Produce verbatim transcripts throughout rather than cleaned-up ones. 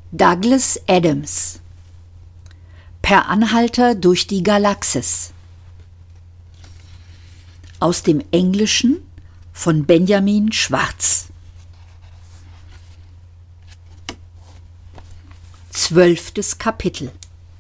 Douglas Adams. Per Anhalter durch die Galaxis. Aus dem Englischen von Benjamin Schwarz. Zwölftes Kapitel.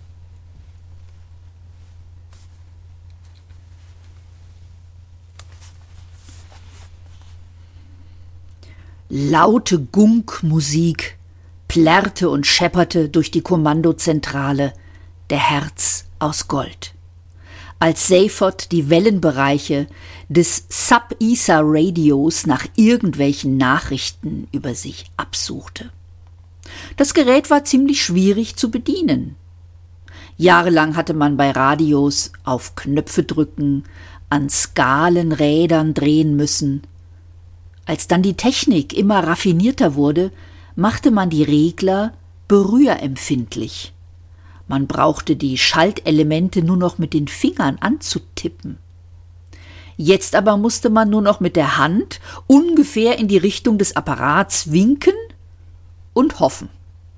Laute Gunk-Musik plärrte und schepperte durch die Kommandozentrale, der Herz aus Gold. Als Seyfert die Wellenbereiche des Sub-Ether-Radios nach irgendwelchen Nachrichten über sich absuchte. Das Gerät war ziemlich schwierig zu bedienen. Jahrelang hatte man bei Radios auf Knöpfe drücken, an Skalenrädern drehen müssen. Als dann die Technik immer raffinierter wurde, machte man die Regler berührempfindlich. Man brauchte die Schaltelemente nur noch mit den Fingern anzutippen. Jetzt aber musste man nur noch mit der Hand ungefähr in die Richtung des Apparats winken und hoffen.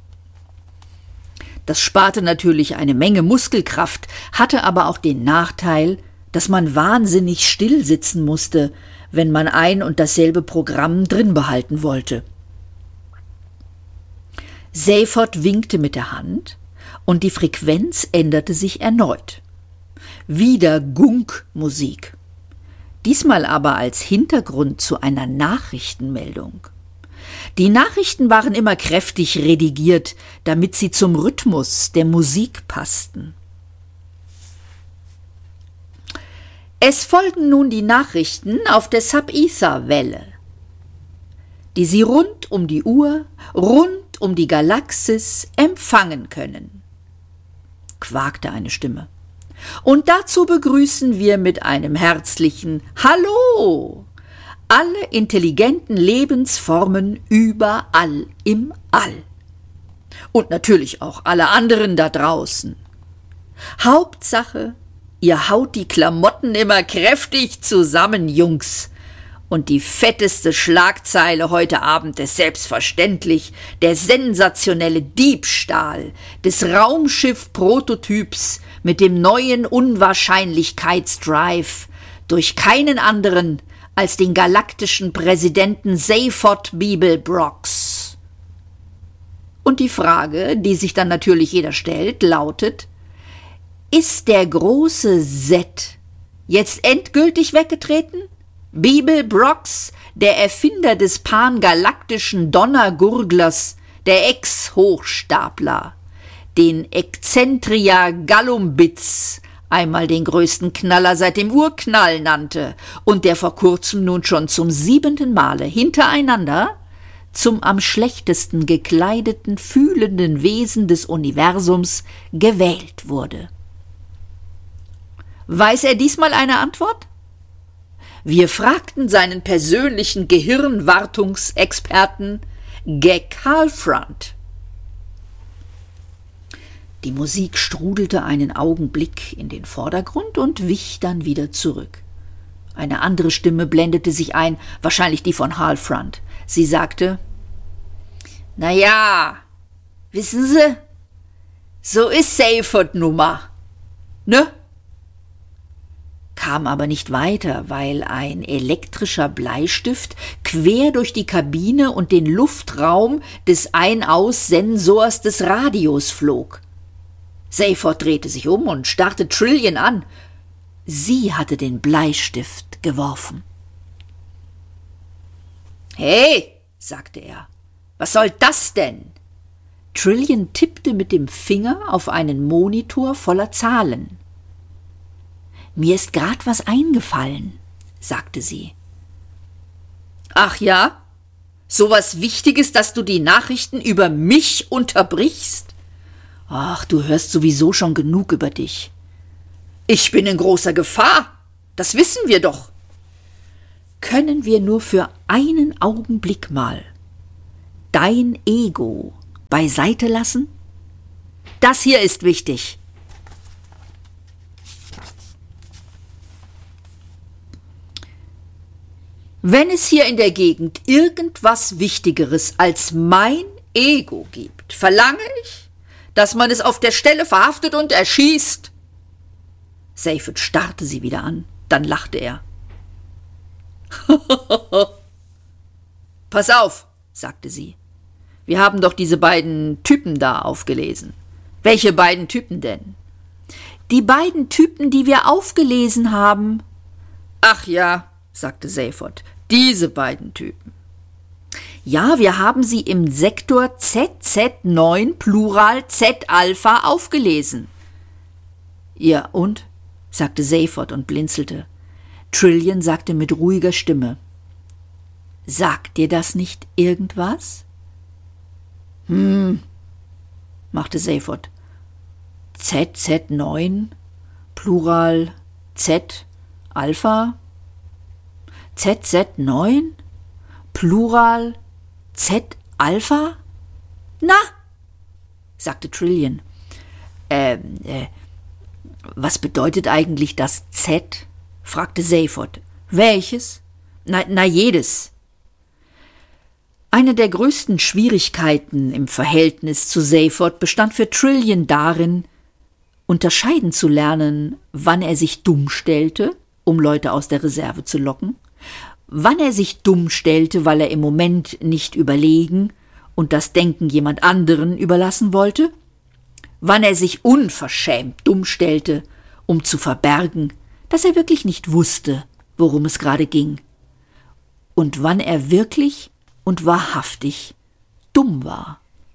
Das sparte natürlich eine Menge Muskelkraft, hatte aber auch den Nachteil, dass man wahnsinnig still sitzen musste, wenn man ein und dasselbe Programm drin behalten wollte. Seyfert winkte mit der Hand und die Frequenz änderte sich erneut. Wieder Gunk-Musik. Diesmal aber als Hintergrund zu einer Nachrichtenmeldung. Die Nachrichten waren immer kräftig redigiert, damit sie zum Rhythmus der Musik passten. Es folgen nun die Nachrichten auf der Sub-Ether-Welle, die Sie rund um die Uhr, rund um die Galaxis empfangen können, quakte eine Stimme. Und dazu begrüßen wir mit einem herzlichen Hallo alle intelligenten Lebensformen überall im All. Und natürlich auch alle anderen da draußen. Hauptsache, ihr haut die Klamotten immer kräftig zusammen, Jungs. Und die fetteste Schlagzeile heute Abend ist selbstverständlich der sensationelle Diebstahl des Raumschiff-Prototyps mit dem neuen Unwahrscheinlichkeitsdrive durch keinen anderen als den galaktischen Präsidenten Seyfert Beeblebrox. Und die Frage, die sich dann natürlich jeder stellt, lautet: Ist der große Z jetzt endgültig weggetreten? Beeblebrox, der Erfinder des pangalaktischen Donnergurglers, der Ex-Hochstapler, den Excentria Gallumbits, einmal den größten Knaller seit dem Urknall nannte und der vor kurzem nun schon zum siebenten Male hintereinander zum am schlechtesten gekleideten, fühlenden Wesen des Universums gewählt wurde. Weiß er diesmal eine Antwort? Wir fragten seinen persönlichen Gehirnwartungsexperten Gek Halfront. Die Musik strudelte einen Augenblick in den Vordergrund und wich dann wieder zurück. Eine andere Stimme blendete sich ein, wahrscheinlich die von Halfront. Sie sagte: »Na ja, wissen Sie, so ist Seyfert nun mal, ne?« Kam aber nicht weiter, weil ein elektrischer Bleistift quer durch die Kabine und den Luftraum des Ein-Aus-Sensors des Radios flog. Seyfert drehte sich um und starrte Trillian an. Sie hatte den Bleistift geworfen. »Hey«, sagte er, »was soll das denn?« Trillian tippte mit dem Finger auf einen Monitor voller Zahlen. »Mir ist grad was eingefallen«, sagte sie. »Ach ja? So was Wichtiges, dass du die Nachrichten über mich unterbrichst? Ach, du hörst sowieso schon genug über dich. Ich bin in großer Gefahr, das wissen wir doch. Können wir nur für einen Augenblick mal dein Ego beiseite lassen? Das hier ist wichtig.« Wenn es hier in der Gegend irgendwas Wichtigeres als mein Ego gibt, verlange ich, dass man es auf der Stelle verhaftet und erschießt. Seyfried starrte sie wieder an, dann lachte er. Pass auf, sagte sie. Wir haben doch diese beiden Typen da aufgelesen. Welche beiden Typen denn? Die beiden Typen, die wir aufgelesen haben. Ach ja, sagte Seyfried, diese beiden Typen. Ja, wir haben sie im Sektor Z Z neun Plural Z Alpha aufgelesen. Ja, und? Sagte Seyfried und blinzelte. Trillian sagte mit ruhiger Stimme. Sagt dir das nicht irgendwas? Hm, machte Seyfried. Z Z neun, Plural Z, Alpha? Z Z neun, Plural Z, Alpha? Na, sagte Trillian. Ähm, äh, was bedeutet eigentlich das Z? Fragte Seyfried. Welches? Na, na jedes. Eine der größten Schwierigkeiten im Verhältnis zu Seyfried bestand für Trillian darin, unterscheiden zu lernen, wann er sich dumm stellte, um Leute aus der Reserve zu locken, wann er sich dumm stellte, weil er im Moment nicht überlegen und das Denken jemand anderen überlassen wollte, wann er sich unverschämt dumm stellte, um zu verbergen, dass er wirklich nicht wusste, worum es gerade ging, und wann er wirklich und wahrhaftig dumm war.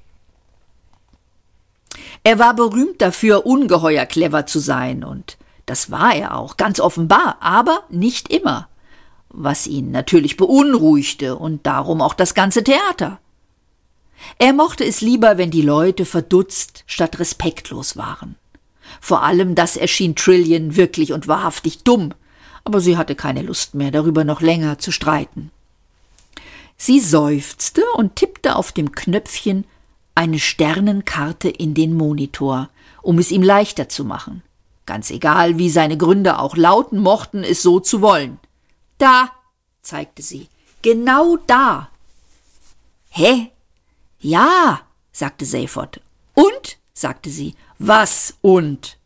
Er war berühmt dafür, ungeheuer clever zu sein, und das war er auch, ganz offenbar, aber nicht immer, was ihn natürlich beunruhigte und darum auch das ganze Theater. Er mochte es lieber, wenn die Leute verdutzt statt respektlos waren. Vor allem das erschien Trillian wirklich und wahrhaftig dumm, aber sie hatte keine Lust mehr, darüber noch länger zu streiten. Sie seufzte und tippte auf dem Knöpfchen eine Sternenkarte in den Monitor, um es ihm leichter zu machen. Ganz egal, wie seine Gründe auch lauten mochten, es so zu wollen. Da, zeigte sie, genau da. Hä? Ja, sagte Seyfried. Und? sagte sie. Was und?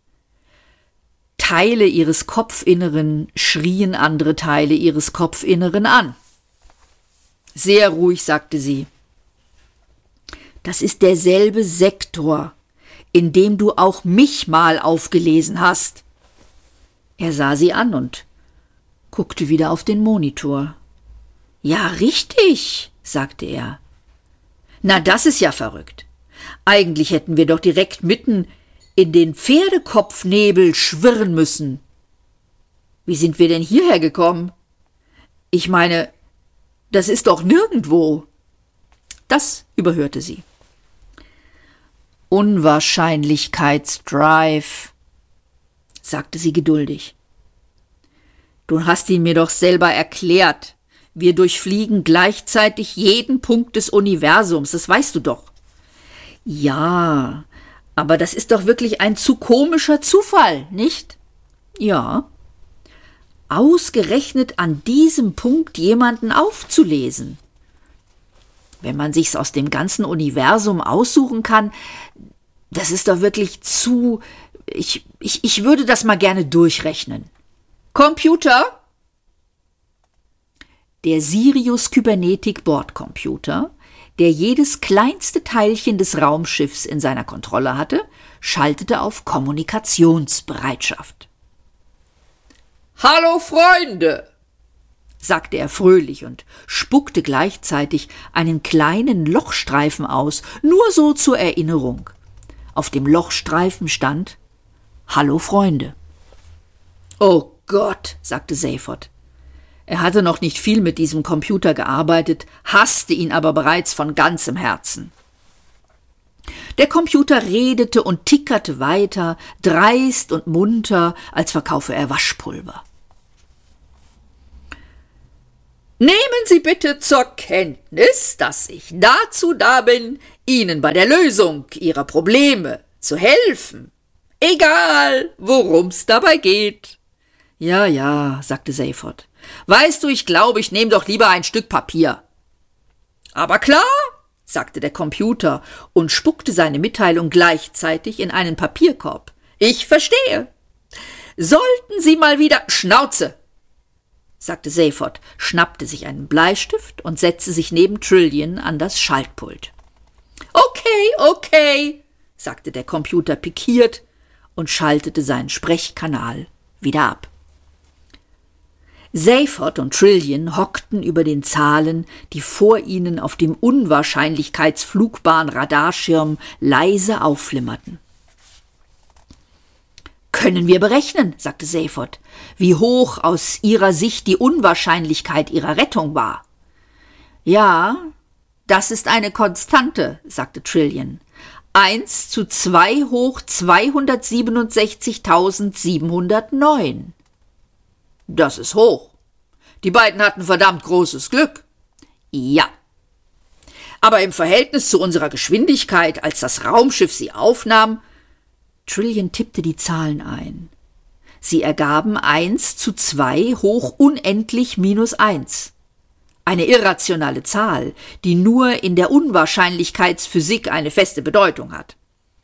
Teile ihres Kopfinneren schrien andere Teile ihres Kopfinneren an. Sehr ruhig sagte sie. Das ist derselbe Sektor, in dem du auch mich mal aufgelesen hast. Er sah sie an und guckte wieder auf den Monitor. Ja, richtig, sagte er. Na, das ist ja verrückt. Eigentlich hätten wir doch direkt mitten in den Pferdekopfnebel schwirren müssen. Wie sind wir denn hierher gekommen? Ich meine, das ist doch nirgendwo. Das überhörte sie. Unwahrscheinlichkeitsdrive, sagte sie geduldig. Du hast ihn mir doch selber erklärt. Wir durchfliegen gleichzeitig jeden Punkt des Universums, das weißt du doch. Ja, aber das ist doch wirklich ein zu komischer Zufall, nicht? Ja. Ausgerechnet an diesem Punkt jemanden aufzulesen. Wenn man sich's aus dem ganzen Universum aussuchen kann, das ist doch wirklich zu... Ich, ich, ich würde das mal gerne durchrechnen. Computer? Der Sirius Kybernetik Bordcomputer, der jedes kleinste Teilchen des Raumschiffs in seiner Kontrolle hatte, schaltete auf Kommunikationsbereitschaft. »Hallo, Freunde«, sagte er fröhlich und spuckte gleichzeitig einen kleinen Lochstreifen aus, nur so zur Erinnerung. Auf dem Lochstreifen stand »Hallo, Freunde«. »Oh Gott«, sagte Seyfried. Er hatte noch nicht viel mit diesem Computer gearbeitet, hasste ihn aber bereits von ganzem Herzen. Der Computer redete und tickerte weiter, dreist und munter, als verkaufe er Waschpulver. Nehmen Sie bitte zur Kenntnis, dass ich dazu da bin, Ihnen bei der Lösung Ihrer Probleme zu helfen. Egal, worum's dabei geht. Ja, ja, sagte Seyfried. Weißt du, ich glaube, ich nehme doch lieber ein Stück Papier. Aber klar, sagte der Computer und spuckte seine Mitteilung gleichzeitig in einen Papierkorb. »Ich verstehe. Sollten Sie mal wieder Schnauze«, sagte Seyfert, schnappte sich einen Bleistift und setzte sich neben Trillian an das Schaltpult. »Okay, okay«, sagte der Computer pikiert und schaltete seinen Sprechkanal wieder ab. Seyfert und Trillian hockten über den Zahlen, die vor ihnen auf dem Unwahrscheinlichkeitsflugbahn-Radarschirm leise aufflimmerten. »Können wir berechnen«, sagte Seyfert, »wie hoch aus Ihrer Sicht die Unwahrscheinlichkeit Ihrer Rettung war?« »Ja, das ist eine Konstante«, sagte Trillian. eins zu zwei hoch zweihundertsiebenundsechzigtausendsiebenhundertneun. »Das ist hoch. Die beiden hatten verdammt großes Glück.« »Ja. Aber im Verhältnis zu unserer Geschwindigkeit, als das Raumschiff sie aufnahm«, Trillian tippte die Zahlen ein. Sie ergaben eins zu zwei hoch unendlich minus eins. Eine irrationale Zahl, die nur in der Unwahrscheinlichkeitsphysik eine feste Bedeutung hat.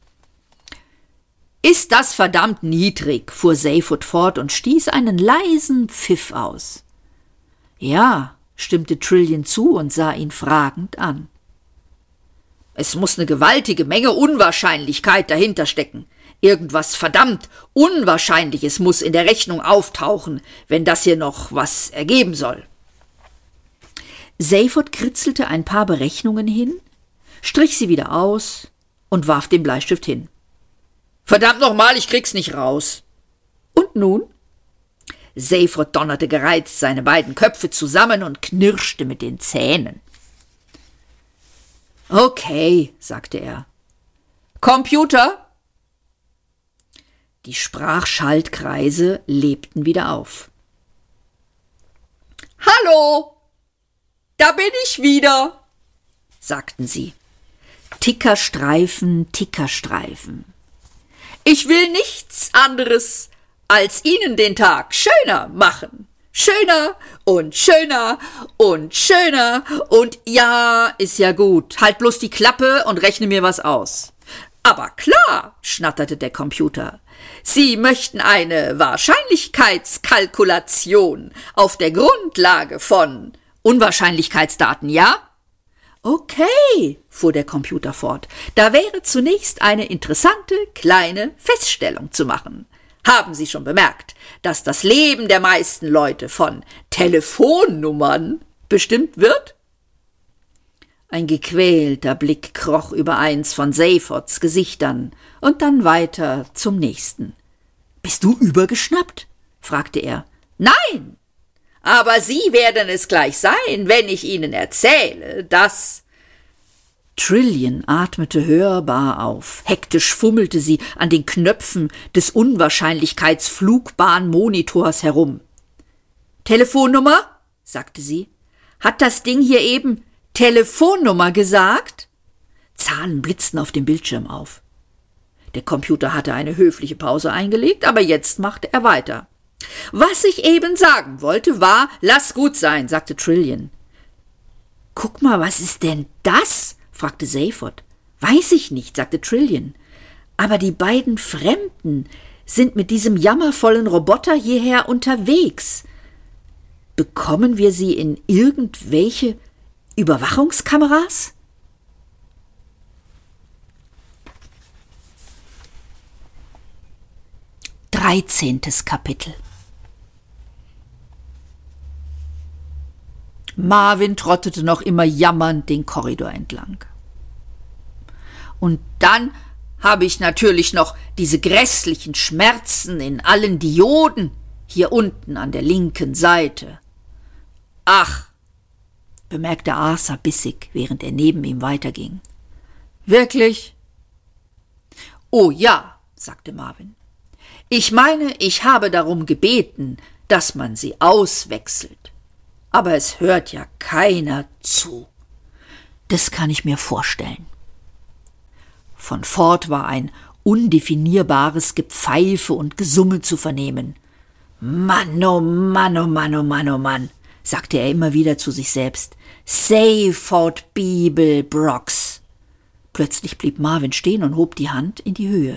»Ist das verdammt niedrig«, fuhr Seyfert fort und stieß einen leisen Pfiff aus. »Ja«, stimmte Trillian zu und sah ihn fragend an. »Es muss eine gewaltige Menge Unwahrscheinlichkeit dahinter stecken. Irgendwas verdammt Unwahrscheinliches muss in der Rechnung auftauchen, wenn das hier noch was ergeben soll.« Seyfert kritzelte ein paar Berechnungen hin, strich sie wieder aus und warf den Bleistift hin. »Verdammt nochmal, ich krieg's nicht raus.« »Und nun?« Seyfert donnerte gereizt seine beiden Köpfe zusammen und knirschte mit den Zähnen. »Okay«, sagte er. »Computer!« Die Sprachschaltkreise lebten wieder auf. »Hallo, da bin ich wieder«, sagten sie. Tickerstreifen, Tickerstreifen. »Ich will nichts anderes, als Ihnen den Tag schöner machen. Schöner und schöner und schöner und ja, ist ja gut. Halt bloß die Klappe und rechne mir was aus.« »Aber klar«, schnatterte der Computer, »Sie möchten eine Wahrscheinlichkeitskalkulation auf der Grundlage von Unwahrscheinlichkeitsdaten, ja?« »Okay«, fuhr der Computer fort, »da wäre zunächst eine interessante kleine Feststellung zu machen. Haben Sie schon bemerkt, dass das Leben der meisten Leute von Telefonnummern bestimmt wird?« Ein gequälter Blick kroch über eins von Seyferts Gesichtern und dann weiter zum nächsten. »Bist du übergeschnappt?« fragte er. »Nein, aber Sie werden es gleich sein, wenn ich Ihnen erzähle, dass...« Trillian atmete hörbar auf. Hektisch fummelte sie an den Knöpfen des Unwahrscheinlichkeitsflugbahnmonitors herum. »Telefonnummer?«, sagte sie. »Hat das Ding hier eben Telefonnummer gesagt?« Zahlen blitzten auf dem Bildschirm auf. Der Computer hatte eine höfliche Pause eingelegt, aber jetzt machte er weiter. »Was ich eben sagen wollte, war, lass gut sein«, sagte Trillian. »Guck mal, was ist denn das?«, fragte Seyfert. »Weiß ich nicht«, sagte Trillian. »Aber die beiden Fremden sind mit diesem jammervollen Roboter hierher unterwegs. Bekommen wir sie in irgendwelche Überwachungskameras?« Dreizehntes Kapitel. Marvin trottete noch immer jammernd den Korridor entlang. »Und dann habe ich natürlich noch diese grässlichen Schmerzen in allen Dioden hier unten an der linken Seite.« »Ach«, bemerkte Arthur bissig, während er neben ihm weiterging. »Wirklich?« »Oh ja«, sagte Marvin. »Ich meine, ich habe darum gebeten, dass man sie auswechselt. Aber es hört ja keiner zu.« »Das kann ich mir vorstellen.« Von fort war ein undefinierbares Gepfeife und Gesumme zu vernehmen. »Mann, oh Mann, oh Mann, oh Mann, oh Mann«, sagte er immer wieder zu sich selbst. Seyfort Bibelbrox. Plötzlich blieb Marvin stehen und hob die Hand in die Höhe.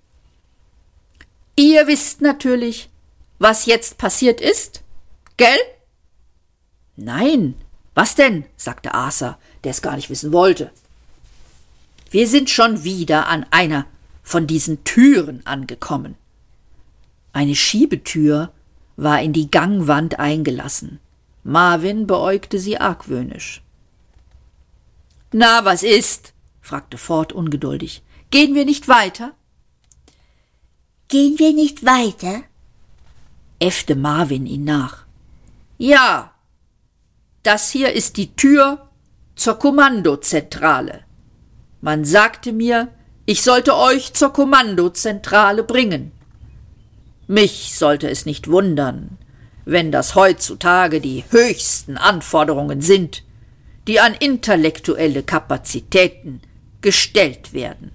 Ihr wisst natürlich, was jetzt passiert ist, gell? Nein, was denn? Sagte Arthur, der es gar nicht wissen wollte. Wir sind schon wieder an einer von diesen Türen angekommen. Eine Schiebetür war in die Gangwand eingelassen. Marvin beäugte sie argwöhnisch. »Na, was ist?« fragte Ford ungeduldig. »Gehen wir nicht weiter?« »Gehen wir nicht weiter?« äffte Marvin ihn nach. »Ja, das hier ist die Tür zur Kommandozentrale. Man sagte mir, ich sollte euch zur Kommandozentrale bringen. Mich sollte es nicht wundern, wenn das heutzutage die höchsten Anforderungen sind, die an intellektuelle Kapazitäten gestellt werden.«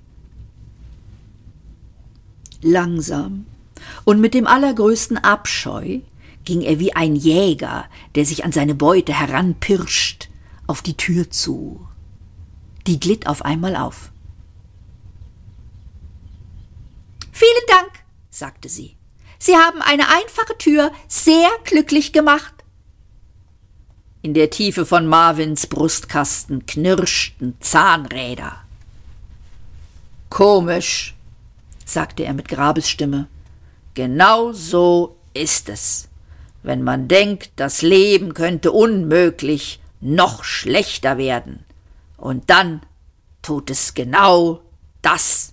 Langsam und mit dem allergrößten Abscheu ging er wie ein Jäger, der sich an seine Beute heranpirscht, auf die Tür zu. Die glitt auf einmal auf. »Vielen Dank«, sagte sie. »Sie haben eine einfache Tür sehr glücklich gemacht.« In der Tiefe von Marvins Brustkasten knirschten Zahnräder. »Komisch«, sagte er mit Grabesstimme. »Genau so ist es, wenn man denkt, das Leben könnte unmöglich noch schlechter werden. Und dann tut es genau das.«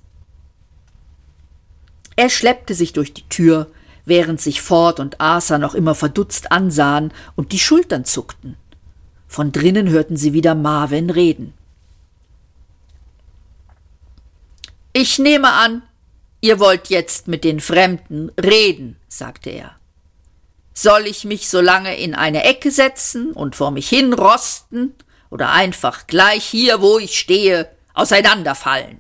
Er schleppte sich durch die Tür, während sich Ford und Arthur noch immer verdutzt ansahen und die Schultern zuckten. Von drinnen hörten sie wieder Marvin reden. »Ich nehme an, ihr wollt jetzt mit den Fremden reden«, sagte er. »Soll ich mich so lange in eine Ecke setzen und vor mich hin rosten oder einfach gleich hier, wo ich stehe, auseinanderfallen?«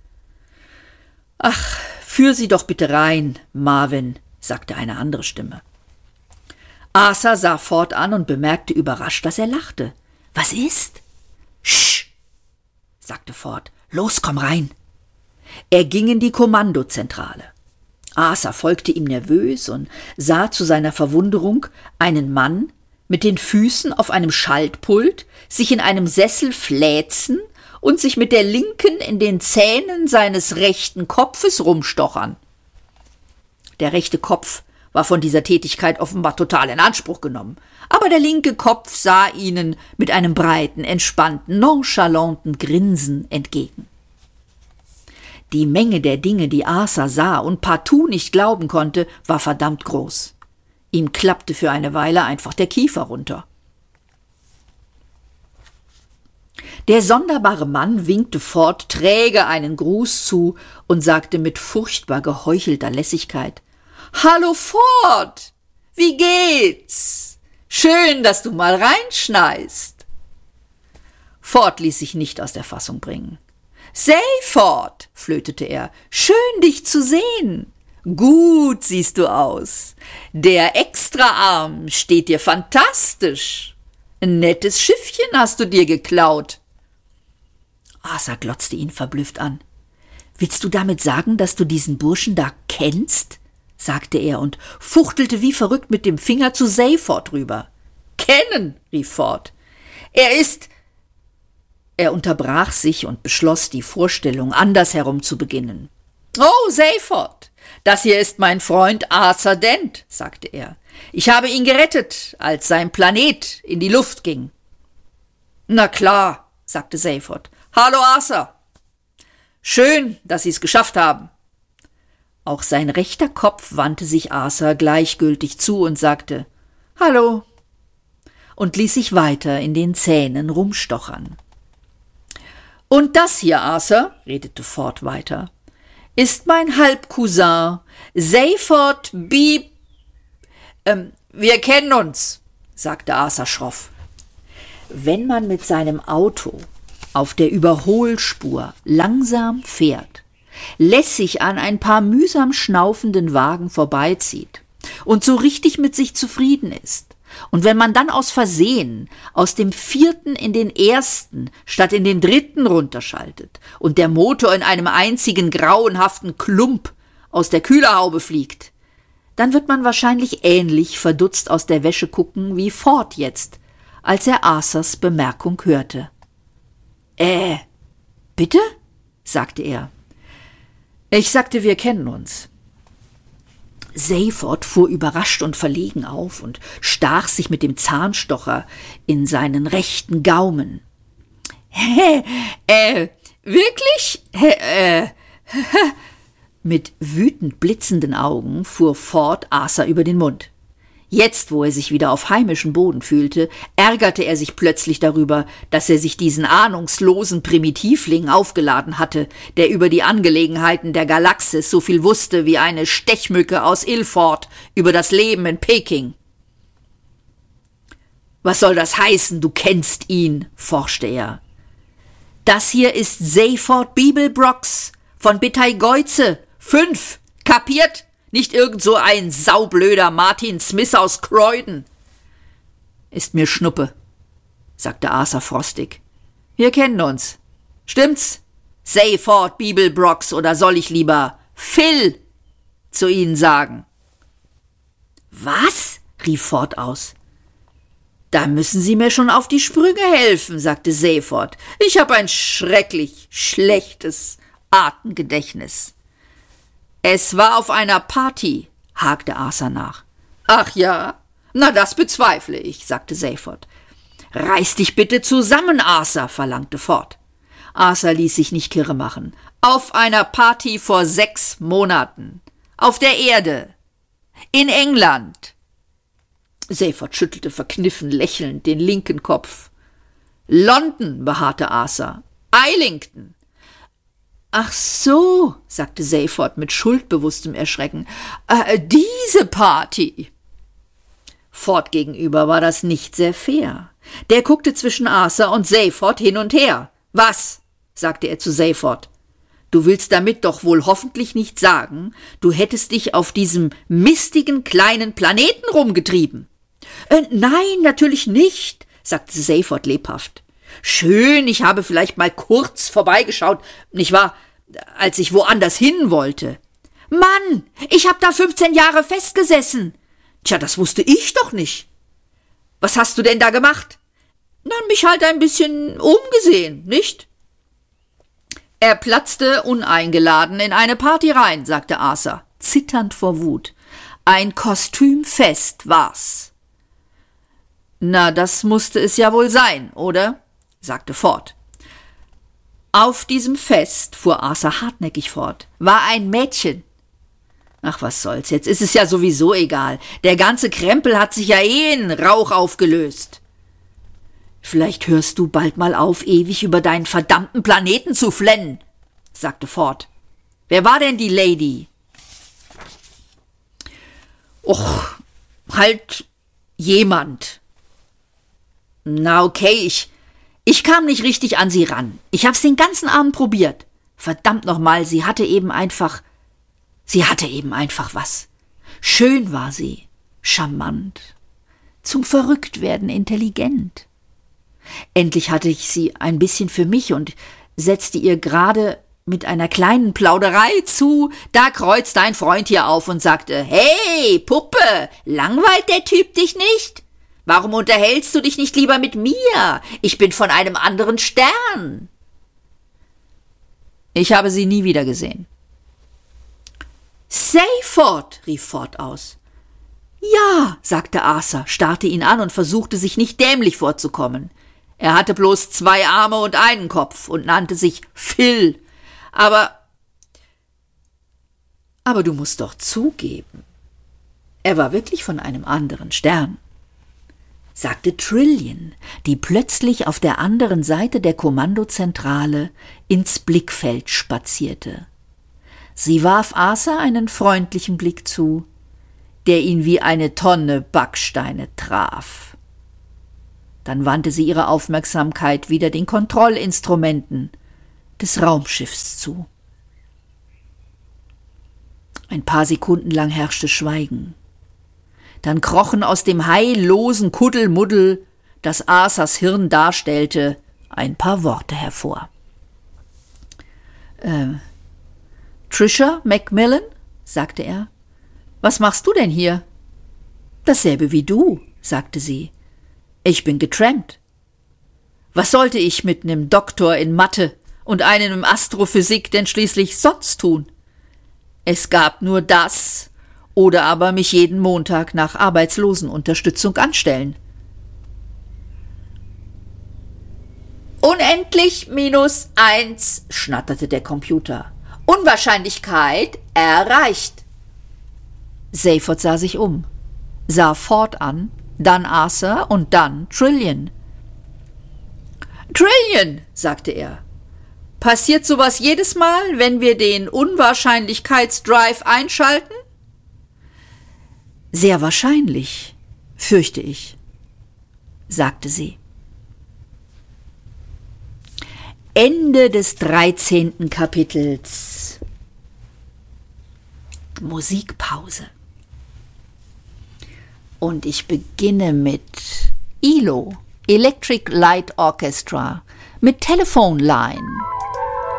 »Ach, führ sie doch bitte rein, Marvin«, sagte eine andere Stimme. Arthur sah Ford an und bemerkte überrascht, dass er lachte. »Was ist?« »Sch«, sagte Ford. »Los, komm rein.« Er ging in die Kommandozentrale. Arthur folgte ihm nervös und sah zu seiner Verwunderung einen Mann mit den Füßen auf einem Schaltpult, sich in einem Sessel fläzen und sich mit der linken in den Zähnen seines rechten Kopfes rumstochern. Der rechte Kopf war von dieser Tätigkeit offenbar total in Anspruch genommen, aber der linke Kopf sah ihnen mit einem breiten, entspannten, nonchalanten Grinsen entgegen. Die Menge der Dinge, die Arthur sah und partout nicht glauben konnte, war verdammt groß. Ihm klappte für eine Weile einfach der Kiefer runter. Der sonderbare Mann winkte Ford träge einen Gruß zu und sagte mit furchtbar geheuchelter Lässigkeit: »Hallo Ford, wie geht's? Schön, dass du mal reinschneist.« Ford ließ sich nicht aus der Fassung bringen. »Seyfort«, flötete er, »schön, dich zu sehen. Gut siehst du aus. Der Extraarm steht dir fantastisch. Ein nettes Schiffchen hast du dir geklaut.« Arthur glotzte ihn verblüfft an. »Willst du damit sagen, dass du diesen Burschen da kennst?« sagte er und fuchtelte wie verrückt mit dem Finger zu Seyfort rüber. »Kennen«, rief Ford. »Er ist...« Er unterbrach sich und beschloss, die Vorstellung andersherum zu beginnen. »Oh, Seyfort, das hier ist mein Freund Arthur Dent«, sagte er. »Ich habe ihn gerettet, als sein Planet in die Luft ging.« »Na klar«, sagte Seyfort. »Hallo, Arthur. Schön, dass Sie es geschafft haben.« Auch sein rechter Kopf wandte sich Arthur gleichgültig zu und sagte »Hallo« und ließ sich weiter in den Zähnen rumstochern. »Und das hier, Arthur«, redete Ford weiter, »ist mein Halbcousin, Seyfort B. Ähm, wir kennen uns«, sagte Arthur schroff. Wenn man mit seinem Auto auf der Überholspur langsam fährt, lässig an ein paar mühsam schnaufenden Wagen vorbeizieht und so richtig mit sich zufrieden ist, Und wenn man dann aus Versehen aus dem vierten in den ersten statt in den dritten runterschaltet und der Motor in einem einzigen grauenhaften Klump aus der Kühlerhaube fliegt, dann wird man wahrscheinlich ähnlich verdutzt aus der Wäsche gucken wie Ford jetzt, als er Arthurs Bemerkung hörte. »Äh, bitte?« sagte er. »Ich sagte, wir kennen uns.« Seyford fuhr überrascht und verlegen auf und stach sich mit dem Zahnstocher in seinen rechten Gaumen. »Hä, äh, wirklich? Hä, äh, Mit wütend blitzenden Augen fuhr Ford Arthur über den Mund. Jetzt, wo er sich wieder auf heimischem Boden fühlte, ärgerte er sich plötzlich darüber, dass er sich diesen ahnungslosen Primitivling aufgeladen hatte, der über die Angelegenheiten der Galaxis so viel wusste wie eine Stechmücke aus Ilford über das Leben in Peking. »Was soll das heißen, du kennst ihn?« forschte er. »Das hier ist Seyford Beeblebrox von Betaigeuze, fünf, kapiert? Nicht irgend so ein saublöder Martin Smith aus Croydon.« »Ist mir Schnuppe«, sagte Arthur frostig. »Wir kennen uns. Stimmt's? Seyford Beeblebrox, oder soll ich lieber Phil zu Ihnen sagen?« »Was?« rief Ford aus. »Da müssen Sie mir schon auf die Sprünge helfen«, sagte Seyford. »Ich habe ein schrecklich schlechtes Artengedächtnis.« »Es war auf einer Party«, hakte Arthur nach. »Ach ja? Na, das bezweifle ich«, sagte Seyford. »Reiß dich bitte zusammen, Arthur«, verlangte Ford. Arthur ließ sich nicht kirre machen. »Auf einer Party vor sechs Monaten. Auf der Erde. In England.« Seyford schüttelte verkniffen lächelnd den linken Kopf. »London«, beharrte Arthur. »Islington.« »Ach so«, sagte Seyford mit schuldbewusstem Erschrecken. Äh, »diese Party.« Ford gegenüber war das nicht sehr fair. Der guckte zwischen Arthur und Seyford hin und her. »Was?«, sagte er zu Seyford. »Du willst damit doch wohl hoffentlich nicht sagen, du hättest dich auf diesem mistigen kleinen Planeten rumgetrieben.« Äh, »Nein, natürlich nicht«, sagte Seyford lebhaft. »Schön, ich habe vielleicht mal kurz vorbeigeschaut, nicht wahr, als ich woanders hin wollte.« »Mann, ich hab da fünfzehn Jahre festgesessen.« »Tja, das wusste ich doch nicht.« »Was hast du denn da gemacht?« »Na, mich halt ein bisschen umgesehen, nicht?« »Er platzte uneingeladen in eine Party rein«, sagte Arthur, zitternd vor Wut. »Ein Kostümfest war's.« »Na, das musste es ja wohl sein, oder?«, sagte Ford. »Auf diesem Fest«, fuhr Arthur hartnäckig fort, »war ein Mädchen.« »Ach, was soll's, jetzt ist es ja sowieso egal. Der ganze Krempel hat sich ja eh in Rauch aufgelöst.« »Vielleicht hörst du bald mal auf, ewig über deinen verdammten Planeten zu flennen«, sagte Ford. »Wer war denn die Lady?« »Och, halt jemand.« »Na okay, ich, ich kam nicht richtig an sie ran. Ich hab's den ganzen Abend probiert. Verdammt nochmal, sie hatte eben einfach, sie hatte eben einfach was. Schön war sie, charmant, zum Verrücktwerden intelligent. Endlich hatte ich sie ein bisschen für mich und setzte ihr gerade mit einer kleinen Plauderei zu. Da kreuzte ein Freund hier auf und sagte, »Hey, Puppe, langweilt der Typ dich nicht? Warum unterhältst du dich nicht lieber mit mir? Ich bin von einem anderen Stern.« Ich habe sie nie wieder gesehen. »Seyford«, rief Ford aus. »Ja«, sagte Arthur, starrte ihn an und versuchte sich nicht dämlich vorzukommen. Er hatte bloß zwei Arme und einen Kopf und nannte sich Phil. Aber, aber du musst doch zugeben, er war wirklich von einem anderen Stern, sagte Trillian, die plötzlich auf der anderen Seite der Kommandozentrale ins Blickfeld spazierte. Sie warf Arthur einen freundlichen Blick zu, der ihn wie eine Tonne Backsteine traf. Dann wandte sie ihre Aufmerksamkeit wieder den Kontrollinstrumenten des Raumschiffs zu. Ein paar Sekunden lang herrschte Schweigen. Dann krochen aus dem heillosen Kuddelmuddel, das Arthurs Hirn darstellte, ein paar Worte hervor. Äh, Tricia Macmillan, sagte er, was machst du denn hier? Dasselbe wie du, sagte sie. Ich bin getrampt. Was sollte ich mit nem Doktor in Mathe und einem in Astrophysik denn schließlich sonst tun? Es gab nur das oder aber mich jeden Montag nach Arbeitslosenunterstützung anstellen. Unendlich minus eins, schnatterte der Computer. Unwahrscheinlichkeit erreicht. Seyford sah sich um, sah Ford an, dann Arthur und dann Trillian. Trillian, sagte er. Passiert sowas jedes Mal, wenn wir den Unwahrscheinlichkeitsdrive einschalten? Sehr wahrscheinlich, fürchte ich, sagte sie. Ende des dreizehnten Kapitels. Musikpause. Und ich beginne mit E L O, Electric Light Orchestra, mit Telephone Line.